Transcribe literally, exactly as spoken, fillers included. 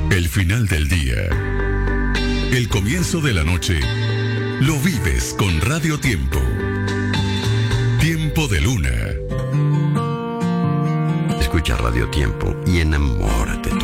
El final del día, el comienzo de la noche, lo vives con Radio Tiempo. Tiempo de Luna. Escucha Radio Tiempo y enamórate.